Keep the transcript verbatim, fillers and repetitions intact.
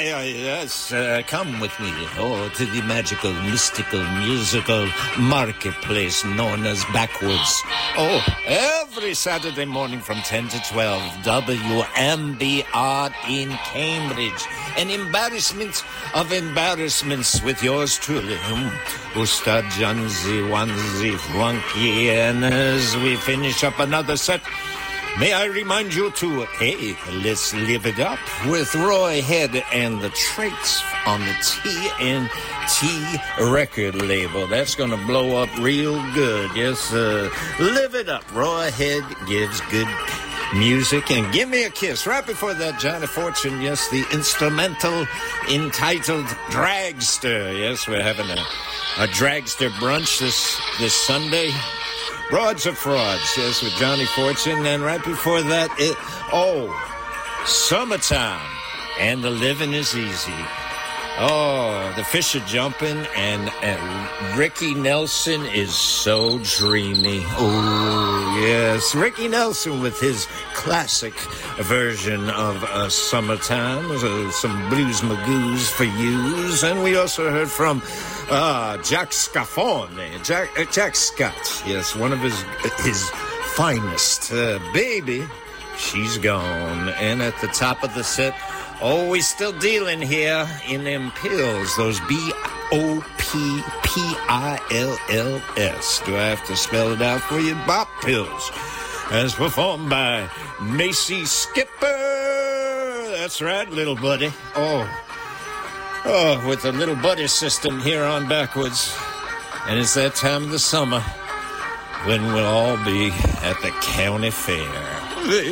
I, I, yes, uh, come with me, oh, to the magical, mystical, musical marketplace known as Backwoods. Oh, every Saturday morning from ten to twelve, W M B R in Cambridge. An embarrassment of embarrassments with yours truly, um, Ustad Janzi Wanzi Frankie. And as we finish up another set, may I remind you to, hey, let's live it up with Roy Head and the Traits on the T N T record label. That's going to blow up real good. Yes, uh, live it up. Roy Head gives good music. And Give Me a Kiss. Right before that, Johnny Fortune, yes, the instrumental entitled Dragster. Yes, we're having a, a Dragster brunch this, this Sunday. Broads of Frauds, yes, with Johnny Fortune. And right before that, it, oh, Summertime, and the Living is Easy. Oh, the fish are jumping, and, and Ricky Nelson is so dreamy. Oh, yes, Ricky Nelson with his classic version of uh, Summertime. Uh, some Blues Magoos for yous. And we also heard from uh, Jack Scaffone, Jack, uh, Jack Scott, yes, one of his, his finest. Uh, baby, she's gone. And at the top of the set, oh, we still dealing here in them pills, those B O P P I L L S. Do I have to spell it out for you? Bop Pills. As performed by Macy Skipper. That's right, little buddy. Oh, oh, with the little buddy system here on Backwoods. And it's that time of the summer when we'll all be at the county fair.